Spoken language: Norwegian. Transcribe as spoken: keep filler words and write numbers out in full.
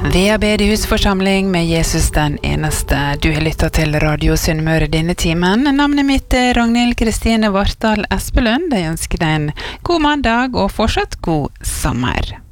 Via bedehusforsamling med Jesus den eneste. Du har lyttet til Radio Sunnmøre denne timen. Navnet mitt er Ragnhild Kristine Vartdal Espelund. Jeg ønsker deg en god mandag og fortsatt god sommer.